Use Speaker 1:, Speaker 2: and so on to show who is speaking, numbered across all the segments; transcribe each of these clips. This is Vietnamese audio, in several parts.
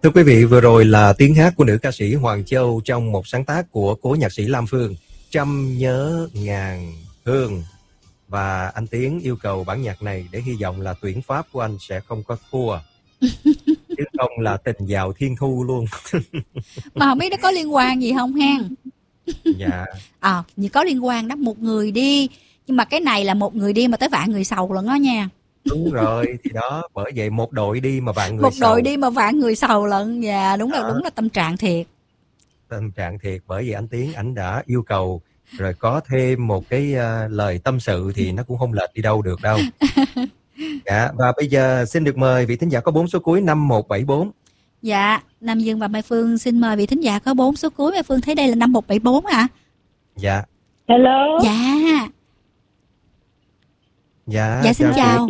Speaker 1: Thưa quý vị, vừa rồi là tiếng hát của nữ ca sĩ Hoàng Châu trong một sáng tác của cố nhạc sĩ Lam Phương, Trăm Nhớ Ngàn Hương. Và anh Tiến yêu cầu bản nhạc này để hy vọng là tuyển Pháp của anh sẽ không có thua. Chứ không là tình vào thiên thu luôn.
Speaker 2: Mà không biết nó có liên quan gì không ha?
Speaker 1: Dạ.
Speaker 2: Như có liên quan đó, một người đi. Nhưng mà cái này là một người đi mà tới vạn người sầu lận đó nha.
Speaker 1: Đúng rồi, thì đó, bởi vậy một đội đi mà vạn người
Speaker 2: một
Speaker 1: sầu.
Speaker 2: Một đội đi mà vạn người sầu lận. Dạ, đúng là tâm trạng thiệt.
Speaker 1: Tâm trạng thiệt, bởi vì anh Tiến ảnh đã yêu cầu rồi có thêm một cái lời tâm sự thì nó cũng không lệch đi đâu được đâu. Dạ, và bây giờ xin được mời vị thính giả có 4 số cuối 5174.
Speaker 2: Dạ, Nam Dương và Mai Phương xin mời vị thính giả có 4 số cuối. Mai Phương thấy đây là 5174 hả?
Speaker 1: Dạ.
Speaker 3: Hello.
Speaker 2: Dạ, xin chào.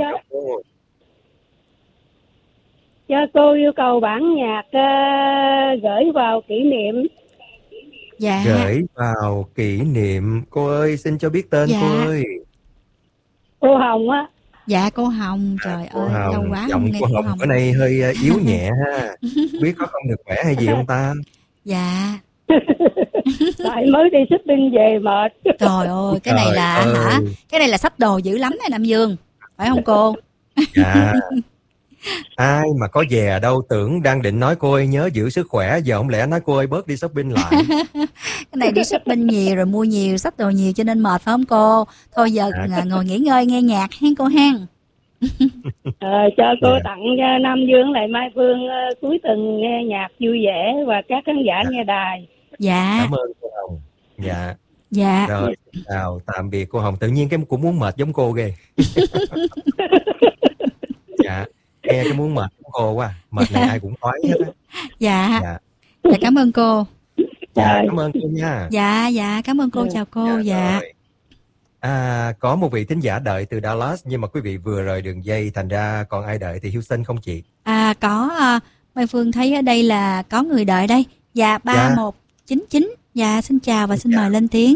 Speaker 3: Cho cô yêu cầu bản nhạc gửi vào kỷ niệm.
Speaker 2: Dạ.
Speaker 1: Gửi vào kỷ niệm. Cô ơi, xin cho biết tên cô ơi.
Speaker 3: Cô Hồng á.
Speaker 2: Dạ, cô Hồng. Trời ơi,
Speaker 1: Hồng.
Speaker 2: lâu quá
Speaker 1: Giọng
Speaker 2: không nghe
Speaker 1: cô
Speaker 2: cô
Speaker 1: Hồng
Speaker 2: Hồng.
Speaker 1: bữa nay hơi yếu nhẹ ha. Biết có không được khỏe hay gì không ta?
Speaker 2: Dạ.
Speaker 3: Tại mới đi shopping về mệt.
Speaker 2: Trời ơi, cái này là hả? Cái này là xách đồ dữ lắm này Nam Dương. Phải không cô?
Speaker 1: Dạ. Ai mà có về đâu, tưởng đang định nói cô ơi nhớ giữ sức khỏe, giờ không lẽ nói cô ơi bớt đi shopping lại.
Speaker 2: Cái này đi shopping nhiều rồi mua nhiều, xách đồ nhiều cho nên mệt phải không cô? Thôi giờ ngồi nghỉ ngơi nghe nhạc hen cô hen.
Speaker 3: Cho cô tặng cho Nam Dương lại Mai Phương cuối tuần nghe nhạc vui vẻ và các khán giả nghe đài.
Speaker 2: Dạ.
Speaker 1: Cảm ơn cô Hồng. Dạ.
Speaker 2: Dạ.
Speaker 1: Rồi, chào, tạm biệt cô Hồng. Tự nhiên cái cũng muốn mệt giống cô ghê. Dạ. Nghe cái muốn mệt giống cô quá. Mệt này ai cũng nói hết á.
Speaker 2: Dạ. Dạ, cảm ơn cô.
Speaker 1: Dạ, cảm ơn cô nha.
Speaker 2: Dạ, cảm ơn cô, chào cô. Dạ.
Speaker 1: Có một vị thính giả đợi từ Dallas, nhưng mà quý vị vừa rời đường dây, thành ra còn ai đợi thì Houston không chị?
Speaker 2: Có, Mai Phương thấy ở đây là có người đợi đây. Dạ, 3199. Dạ, xin chào và xin mời lên tiếng.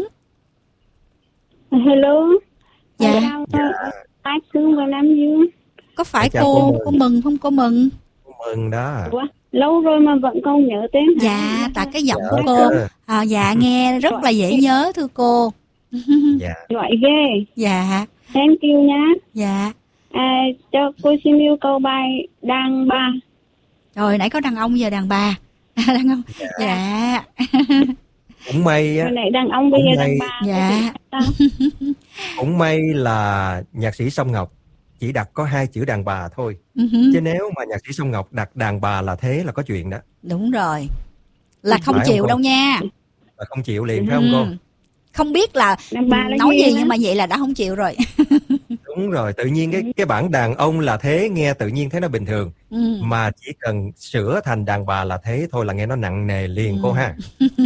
Speaker 3: Hello.
Speaker 2: Dạ.
Speaker 3: Mai Phương và Nam Dương.
Speaker 2: Có phải cô Mừng không cô Mừng?
Speaker 1: Cô Mừng đó.
Speaker 3: Lâu rồi mà vẫn còn nhớ tên.
Speaker 2: Dạ, tại cái giọng của cô dạ nghe rất là dễ nhớ thưa cô.
Speaker 1: Dạ.
Speaker 3: Giỏi ghê.
Speaker 2: Dạ.
Speaker 3: Thank you nhá.
Speaker 2: Dạ.
Speaker 3: Cho cô xin yêu cầu bài đàn bà.
Speaker 2: Rồi nãy có đàn ông giờ đàn bà. Đàn ông. Dạ.
Speaker 1: Cũng may á.
Speaker 3: Nãy đàn ông bây giờ đàn bà.
Speaker 2: Dạ.
Speaker 1: Cũng may là nhạc sĩ Song Ngọc chỉ đặt có 2 chữ đàn bà thôi. Chứ nếu mà nhạc sĩ Song Ngọc đặt đàn bà là thế là có chuyện đó.
Speaker 2: Đúng rồi. Là không chịu không đâu nha.
Speaker 1: Là không chịu liền phải không cô?
Speaker 2: Không biết là nói gì nhưng mà vậy là đã không chịu rồi.
Speaker 1: Đúng rồi, tự nhiên cái bản đàn ông là thế, nghe tự nhiên thấy nó bình thường. Mà chỉ cần sửa thành đàn bà là thế thôi là nghe nó nặng nề liền cô ha.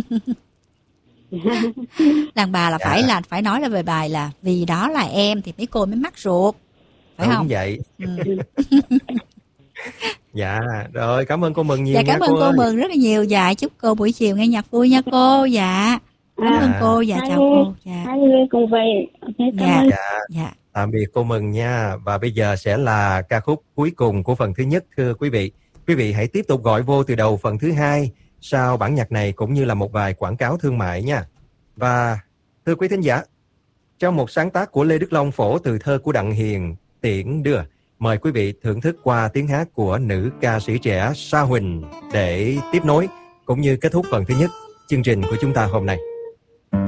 Speaker 2: Đàn bà là phải nói là về bài là vì đó là em thì mấy cô mới mắc ruột. Phải
Speaker 1: đúng
Speaker 2: không?
Speaker 1: Vậy. Dạ, rồi cảm ơn cô Mừng nhiều.
Speaker 2: Dạ, cảm ơn cô Mừng rất là nhiều. Dạ, chúc cô buổi chiều nghe nhạc vui nha cô. Dạ. Cảm ơn cô. Dạ, chào cô. Dạ.
Speaker 3: Hai người cùng về.
Speaker 1: Dạ. Tạm biệt cô Mừng nha. Và bây giờ sẽ là ca khúc cuối cùng của phần thứ nhất thưa quý vị. Quý vị hãy tiếp tục gọi vô từ đầu phần thứ 2 sau bản nhạc này cũng như là một vài quảng cáo thương mại nha. Và thưa quý thính giả, trong một sáng tác của Lê Đức Long phổ từ thơ của Đặng Hiền Tiễn Đưa, mời quý vị thưởng thức qua tiếng hát của nữ ca sĩ trẻ Sa Huỳnh để tiếp nối cũng như kết thúc phần thứ nhất chương trình của chúng ta hôm nay.